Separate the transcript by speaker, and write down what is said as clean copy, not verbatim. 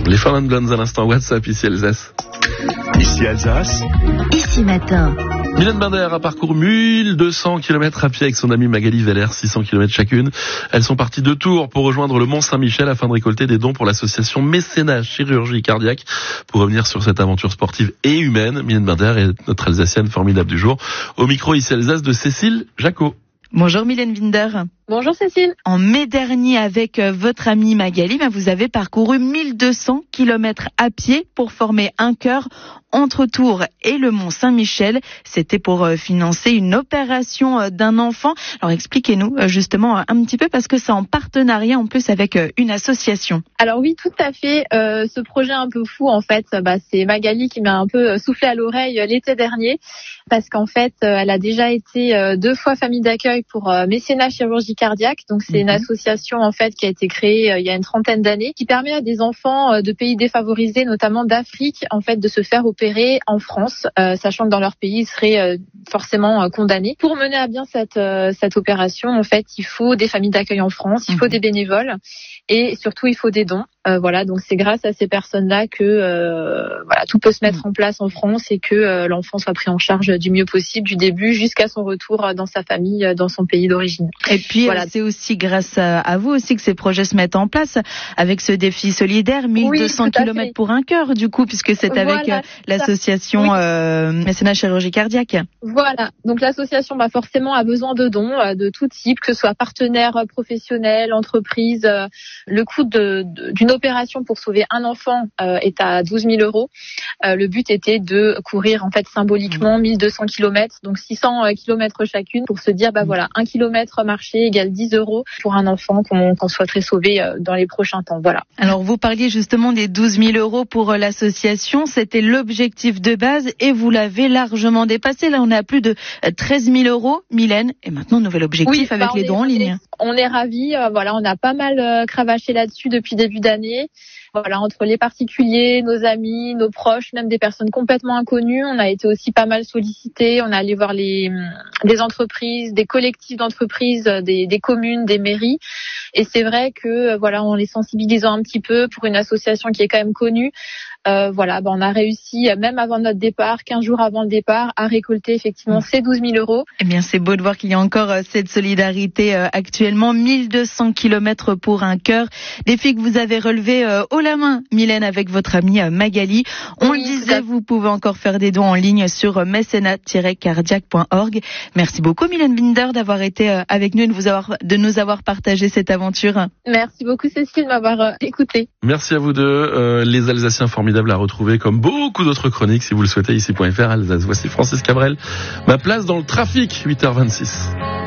Speaker 1: Les Fun and Blondes à l'instant WhatsApp, ici Alsace.
Speaker 2: Ici Alsace.
Speaker 3: Ici Matin.
Speaker 1: Mylène Binder a parcouru 1200 km à pied avec son amie Magali Veller, 600 km chacune. Elles sont parties de Tours pour rejoindre le Mont-Saint-Michel afin de récolter des dons pour l'association Mécénat Chirurgie Cardiaque. Pour revenir sur cette aventure sportive et humaine, Mylène Binder est notre Alsacienne formidable du jour. Au micro ici Alsace de Cécile Jacot.
Speaker 4: Bonjour Mylène Binder.
Speaker 5: Bonjour Cécile.
Speaker 4: En mai dernier, avec votre amie Magali, vous avez parcouru 1200 km à pied pour former un cœur entre Tours et le Mont-Saint-Michel. C'était pour financer une opération d'un enfant. Alors expliquez-nous justement un petit peu, parce que c'est en partenariat en plus avec une association.
Speaker 5: Alors oui, tout à fait. Ce projet un peu fou, en fait, c'est Magali qui m'a un peu soufflé à l'oreille l'été dernier, parce qu'en fait, elle a déjà été 2 fois famille d'accueil pour Mécénat Chirurgie Cardiaque. Donc c'est une association en fait qui a été créée il y a une 30aine d'années, qui permet à des enfants de pays défavorisés, notamment d'Afrique, en fait, de se faire opérer en France, sachant que dans leur pays ils seraient forcément condamnés. Pour mener à bien cette opération, en fait, il faut des familles d'accueil en France, il faut des bénévoles et surtout il faut des dons. Donc c'est grâce à ces personnes-là que tout peut se mettre en place en France et que l'enfant soit pris en charge du mieux possible, du début jusqu'à son retour dans sa famille, dans son pays d'origine.
Speaker 4: Et puis c'est aussi grâce à vous aussi que ces projets se mettent en place avec ce défi solidaire, 1200 km pour un cœur du coup, puisque c'est avec l'association Mécénat Chirurgie Cardiaque.
Speaker 5: Voilà, donc l'association forcément a besoin de dons de tout type, que ce soit partenaires professionnels, entreprises. Le coût d'une opération pour sauver un enfant est à 12 000 euros. Le but était de courir en fait symboliquement 1200 km, donc 600 km chacune, pour se dire 1 km marché égale 10 euros pour un enfant qu'on souhaiterait sauver dans les prochains temps. Voilà.
Speaker 4: Alors vous parliez justement des 12 000 euros pour l'association, c'était l'objectif de base et vous l'avez largement dépassé. Là on est à plus de 13 000 euros, Mylène, et maintenant nouvel objectif avec les dons en ligne.
Speaker 5: On est ravis, on a pas mal cravaché là-dessus depuis début d'année. Entre les particuliers, nos amis, nos proches, même des personnes complètement inconnues, on a été aussi pas mal sollicités. On a allé voir des entreprises, des collectifs d'entreprises, des communes, des mairies. Et c'est vrai que en les sensibilisant un petit peu pour une association qui est quand même connue, on a réussi, même avant notre départ, 15 jours avant le départ, à récolter effectivement ces 12 000 euros.
Speaker 4: Eh bien, c'est beau de voir qu'il y a encore cette solidarité actuellement. 1200 km pour un cœur. Défi que vous avez relevé haut la main, Mylène, avec votre amie Magali. On le disait, vous pouvez encore faire des dons en ligne sur mécénat-cardiaque.org. Merci beaucoup, Mylène Binder, d'avoir été avec nous et de nous avoir partagé cette aventure.
Speaker 5: Merci beaucoup, Cécile, de m'avoir écouté.
Speaker 1: Merci à vous deux. Les Alsaciens formidables à retrouver, comme beaucoup d'autres chroniques, si vous le souhaitez, ici.fr Alsace. Voici Francis Cabrel. Ma place dans le trafic, 8h26.